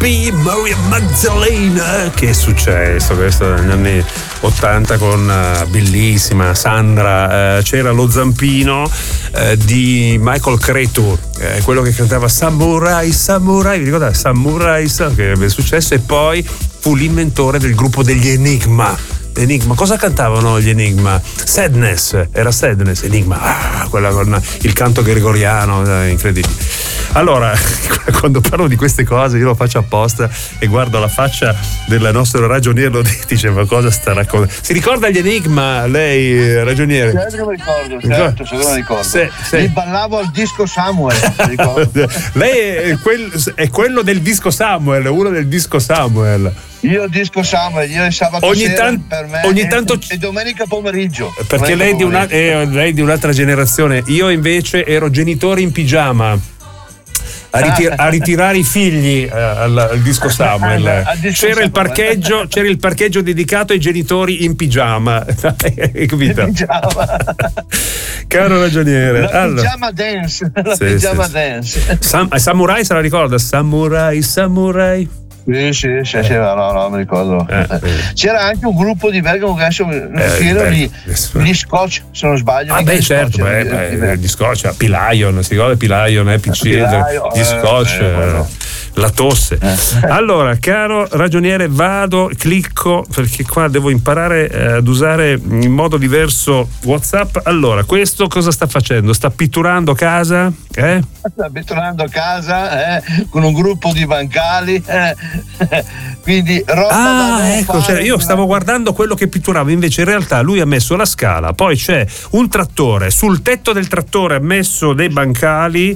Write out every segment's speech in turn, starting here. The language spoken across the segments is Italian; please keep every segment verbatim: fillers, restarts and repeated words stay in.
be Maria Magdalena. Che è successo questo negli anni ottanta con uh, bellissima Sandra, uh, c'era lo zampino uh, di Michael Cretu, uh, quello che cantava Samurai Samurai, vi ricordate? Samurai, che è successo, e poi fu l'inventore del gruppo degli Enigma. Enigma, cosa cantavano gli Enigma? Sadness, era Sadness, Enigma, ah, quella con il canto gregoriano, eh, incredibile. Allora, quando parlo di queste cose io lo faccio apposta e guardo la faccia del nostro ragioniere, lo dice, ma cosa sta raccontando? Si ricorda gli Enigma, lei, ragioniere? Certo che mi ricordo, certo, certo mi ricordo. Se, se. Mi ballavo al disco Samuel, mi ricordo. Lei è, quel, è quello del disco Samuel, uno del disco Samuel. Io disco Samuel, io il sabato ogni sera tan- per me ogni e, tanto e domenica pomeriggio. Perché domenica lei, di una, pomeriggio. è, lei di un'altra generazione, io invece ero genitore in pigiama. A, ritir- a ritirare i figli eh, al, al disco Samuel. Al disco c'era, Samuel. Il parcheggio, c'era il parcheggio dedicato ai genitori in pigiama. Hai capito? Pigiama. Caro ragioniere, La allora. pigiama dance, la Sì, pigiama sì, sì. dance. Sam- Samurai se la ricorda? Samurai, Samurai. Sì, sì, sì, sì, no, no, no, mi ricordo. Eh, eh. C'era anche un gruppo di Bergamo che adesso non Eh, si erano gli, Bergamo. gli Scotch, se non sbaglio. Ah, mica beh, gli certo, Scotch, beh, erano beh, di Bergamo. gli Scotch, P-Lion, si ricorda P-Lion, eh, P C, P-Lion, gli eh, Scotch, eh, quello. la tosse. Eh. Allora, caro ragioniere, vado, clicco, perché qua devo imparare eh, ad usare in modo diverso WhatsApp. Allora, questo cosa sta facendo? Sta pitturando casa? Eh? Sta abitando a casa eh, con un gruppo di bancali, eh, quindi roba da Ah, non ecco, fare, cioè io stavo guardando quello che pitturava, invece in realtà lui ha messo la scala, poi c'è un trattore, sul tetto del trattore ha messo dei bancali,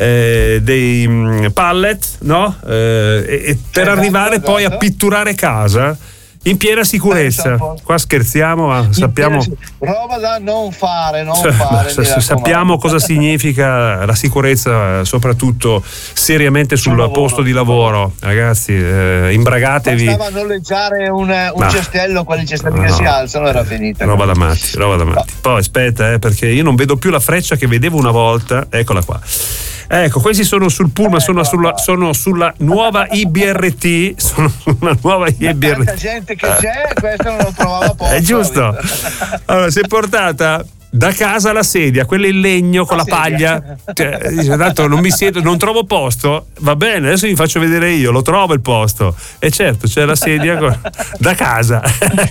eh, dei mh, pallet, no? Eh, e, e per Esatto, arrivare poi a esatto. pitturare casa in piena sicurezza. Esatto. Qua scherziamo, ma sappiamo, roba da non fare, non cioè, fare. sa- mi raccomando. sappiamo cosa significa la sicurezza, soprattutto seriamente sul, Sul lavoro. posto di lavoro, ragazzi, eh, imbragatevi. Bastava noleggiare un, un No. cestello, quelli cestelli No, che no. si alzano, era finita. Roba da matti, roba da matti. Poi aspetta, eh, perché io non vedo più la freccia che vedevo una volta. Eccola qua. Ecco, questi sono sul Pullman, sono sulla, sono sulla nuova I B R T. Sono sulla nuova I B R T. Tanta gente che c'è, questo non lo trovava a posto. È giusto. Allora, si è portata da casa la sedia, quella in legno con la, La sedia. paglia. Cioè, dice, tanto non mi siedo, non trovo posto. Va bene, adesso vi faccio vedere io, lo trovo il posto. E certo, c'è la sedia con- da casa.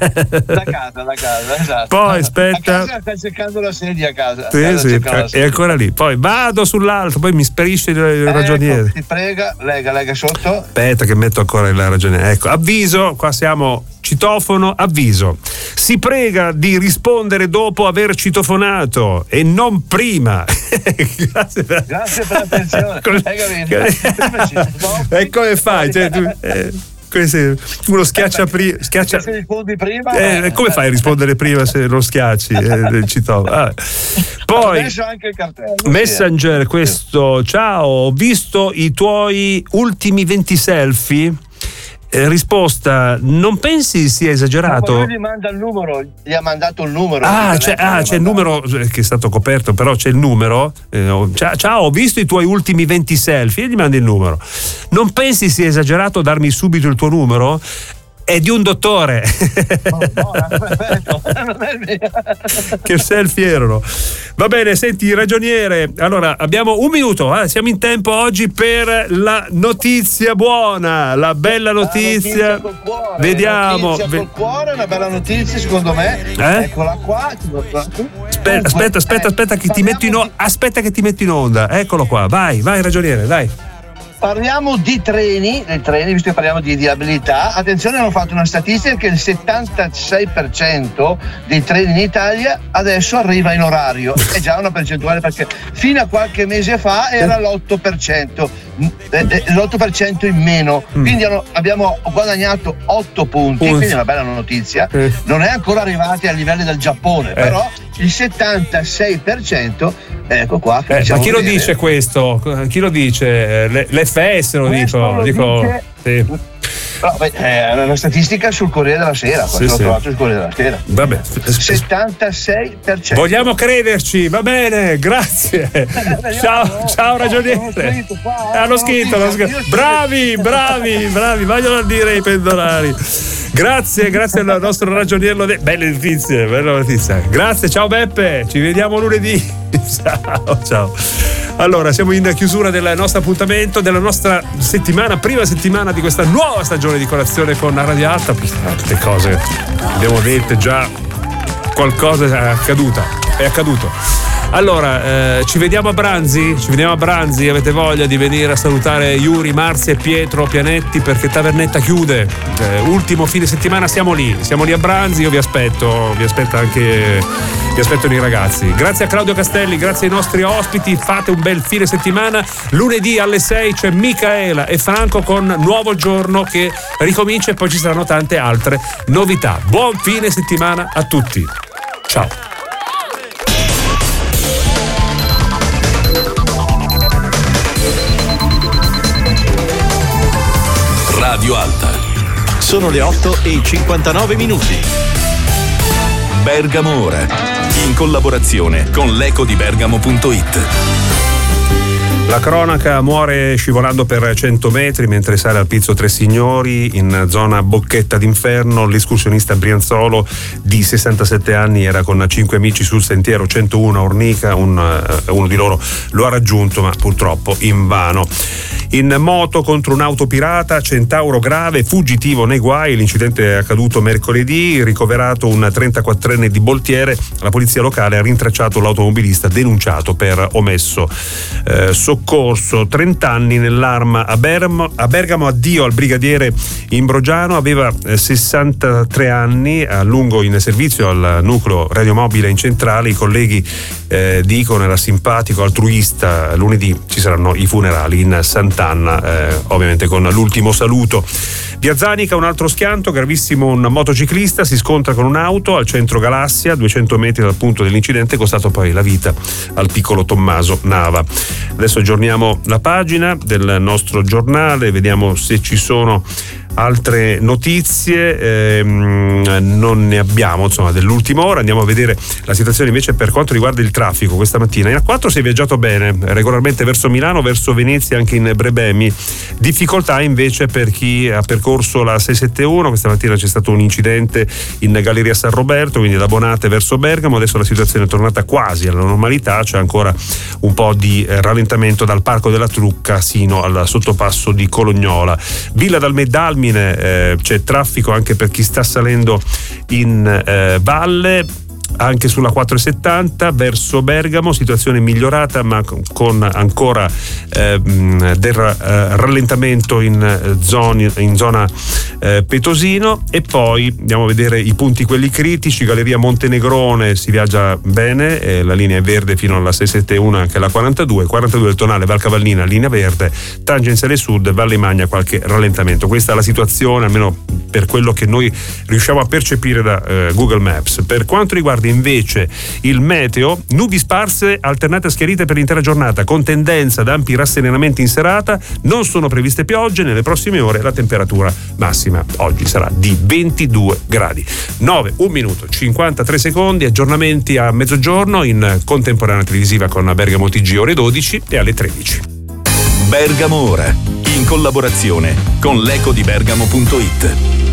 Da casa, da casa, esatto. Poi aspetta. A casa sta cercando la sedia a casa. A Sì, casa sì, cercano la è sedia. ancora lì. Poi vado sull'alto, poi mi sperisce il Ecco, ragioniere. ti prega, lega, lega sotto. Aspetta che metto ancora il ragioniere. Ecco, avviso, qua siamo citofono, avviso. Si prega di rispondere dopo aver citofonato e non prima. Grazie per, Grazie per l'attenzione. Con- Hai capito? Prima ci- dopo- E come fai? Cioè, tu, eh, questo- uno schiaccia prima, schiaccia. Se rispondi prima. Eh, come fai a rispondere prima se non schiacci? Eh, del citofono? Ah. Poi Adesso anche il cartello. sì, Messenger, questo, ciao, ho visto i tuoi ultimi venti selfie. Eh, risposta, non pensi sia Ma esagerato? lui gli manda il numero, gli ha mandato il numero. Ah, Non c'è, è che ah, gli ha c'è il mandato. numero eh, che è stato coperto, però c'è il numero. Eh, ho- ciao, ciao, ho visto i tuoi ultimi venti selfie e gli mandi il numero. Non pensi sia esagerato darmi subito il tuo numero? È di un dottore. No, no, perfetto, non è il mio. Che selfie erano. Va bene, senti, ragioniere, allora abbiamo un minuto, eh, siamo in tempo oggi per la notizia buona, la bella notizia. La col cuore, Vediamo. Notizia Ve- col cuore, una bella notizia secondo me. Eh? Eccola qua. Aspetta, aspetta, aspetta, aspetta che ti metto in onda. Aspetta che ti metto in onda. Eccolo qua. Vai, vai, ragioniere, dai. Parliamo di treni, dei treni, visto che parliamo di viabilità. Attenzione, hanno fatto una statistica che il settantasei per cento dei treni in Italia adesso arriva in orario. È già una percentuale, perché fino a qualche mese fa era l'otto per cento, eh, eh, l'otto per cento in meno. Quindi hanno- abbiamo guadagnato otto punti, Punti. quindi è una bella notizia. Eh. Non è ancora arrivati ai livelli del Giappone, però il settantasei per cento, ecco qua. Eh, diciamo ma chi lo bene. dice questo? Chi lo dice? Le- L'F S lo Questo dico. lo dico dice- sì. Però, beh, è una statistica sul Corriere della Sera, sì, l'ho sì. trovato sul Corriere della Sera. Vabbè. settantasei per cento. Vogliamo crederci, va bene, grazie. Ciao, ciao ragioniere. Hanno scritto, hanno scritto. Bravi, bravi, bravi, vogliono dire i pendolari. Grazie, grazie al nostro ragioniero. De- belle notizie, belle notizie. Grazie, ciao Beppe, ci vediamo lunedì. Ciao, ciao. Allora, siamo in chiusura del nostro appuntamento, della nostra settimana, prima settimana di questa nuova stagione di Colazione con Radio Alta. Tante cose abbiamo dette già, qualcosa è accaduta, è accaduto. Allora, eh, ci vediamo a Branzi? Ci vediamo a Branzi? Avete voglia di venire a salutare Yuri, Marzia e Pietro Pianetti perché Tavernetta chiude? Eh, ultimo fine settimana siamo lì, siamo lì a Branzi, io vi aspetto, vi aspetto anche, vi aspettano i ragazzi. Grazie a Claudio Castelli, grazie ai nostri ospiti, fate un bel fine settimana. Lunedì alle sei c'è Micaela e Franco con Nuovo Giorno che ricomincia e poi ci saranno tante altre novità. Buon fine settimana a tutti. Ciao. Radio Alta. Sono le otto e cinquantanove minuti. Bergamo Ora, in collaborazione con l'eco di bergamo punto it. La cronaca: muore scivolando per cento metri mentre sale al Pizzo Tre Signori in zona Bocchetta d'Inferno. L'escursionista brianzolo di sessantasette anni era con cinque amici sul sentiero centouno a Ornica. Un, uno di loro lo ha raggiunto ma purtroppo invano. In moto contro un'auto pirata, Centauro grave, fuggitivo nei guai. L'incidente è accaduto mercoledì, ricoverato un trentaquattrenne di Boltiere. La polizia locale ha rintracciato l'automobilista denunciato per omesso eh, soccorso. trenta anni nell'arma a Bergamo, a Bergamo, addio al brigadiere Imbrogiano, aveva eh, sessantatré anni, a lungo in servizio al nucleo radiomobile in centrale. I colleghi eh, dicono era simpatico, altruista. Lunedì ci saranno i funerali in Sant'Anna, eh, ovviamente con l'ultimo saluto. Via Zanica, un altro schianto gravissimo, un motociclista si scontra con un'auto al centro Galassia, duecento metri dal punto dell'incidente, è costato poi la vita al piccolo Tommaso Nava. Adesso aggiorniamo la pagina del nostro giornale, vediamo se ci sono altre notizie. Ehm, non ne abbiamo, insomma, dell'ultima ora. Andiamo a vedere la situazione invece per quanto riguarda il traffico questa mattina. In A quattro si è viaggiato bene, regolarmente verso Milano, verso Venezia, anche in Brebemi. Difficoltà invece per chi ha percorso la seicentosettantuno. Questa mattina c'è stato un incidente in Galleria San Roberto, quindi da Bonate verso Bergamo. Adesso la situazione è tornata quasi alla normalità, c'è ancora un po' di eh, rallentamento dal Parco della Trucca sino al sottopasso di Colognola. Villa dal Medalmi, Eh, c'è traffico anche per chi sta salendo in eh, valle. Anche sulla quattrocentosettanta verso Bergamo situazione migliorata ma con ancora eh, del eh, rallentamento in, zoni, in zona eh, Petosino. E poi andiamo a vedere i punti quelli critici. Galleria Montenegrone si viaggia bene, eh, la linea è verde fino alla seicentosettantuno, anche la quarantadue quarantadue del Tonale, Valcavallina linea verde, tangenziale sud, Valle Magna qualche rallentamento. Questa è la situazione almeno per quello che noi riusciamo a percepire da eh, Google Maps. Per quanto riguarda invece il meteo, nubi sparse alternate a schiarite per l'intera giornata con tendenza ad ampi rasserenamenti in serata. Non sono previste piogge. Nelle prossime ore la temperatura massima oggi sarà di ventidue gradi. nove, un minuto, cinquantatré secondi, aggiornamenti a mezzogiorno in contemporanea televisiva con Bergamo T G ore dodici e alle tredici. Bergamo Ora, in collaborazione con l'eco di bergamo punto it.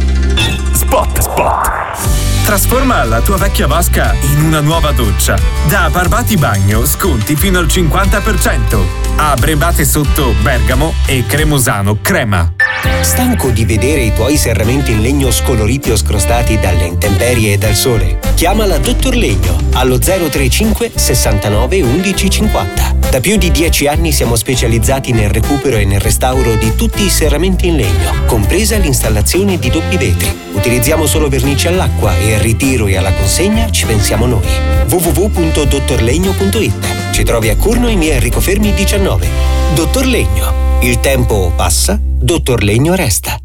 Spot, spot. Trasforma la tua vecchia vasca in una nuova doccia. Da Barbati Bagno sconti fino al cinquanta per cento. A Brebate Sotto Bergamo e Cremosano Crema. Stanco di vedere i tuoi serramenti in legno scoloriti o scrostati dalle intemperie e dal sole? Chiama la Dottor Legno allo zero trentacinque sessantanove undici cinquanta. Da più di dieci anni siamo specializzati nel recupero e nel restauro di tutti i serramenti in legno, compresa l'installazione di doppi vetri. Utilizziamo solo vernice all'acqua e al ritiro e alla consegna ci pensiamo noi. w w w punto dottorlegno punto it. Ci trovi a Curno in via Enrico Fermi diciannove. Dottor Legno. Il tempo passa, Dottor Legno resta.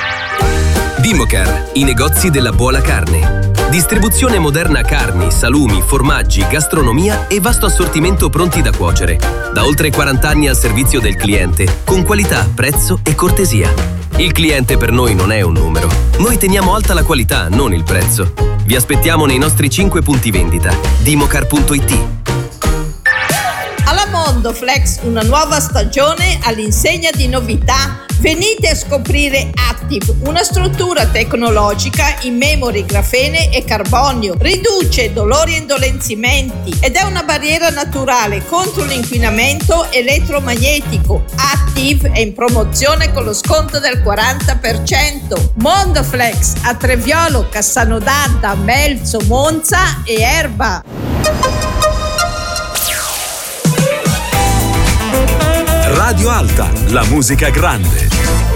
Dimocar, i negozi della buona carne. Distribuzione moderna carni, salumi, formaggi, gastronomia e vasto assortimento pronti da cuocere. Da oltre quaranta anni al servizio del cliente, con qualità, prezzo e cortesia. Il cliente per noi non è un numero. Noi teniamo alta la qualità, non il prezzo. Vi aspettiamo nei nostri cinque punti vendita. Dimocar punto it. Alla Mondoflex una nuova stagione all'insegna di novità. Venite a scoprire Active, una struttura tecnologica in memory, grafene e carbonio. Riduce dolori e indolenzimenti ed è una barriera naturale contro l'inquinamento elettromagnetico. Active è in promozione con lo sconto del quaranta per cento. Mondoflex a Treviolo, Cassano d'Adda, Melzo, Monza e Erba. Radio Alta, la musica grande.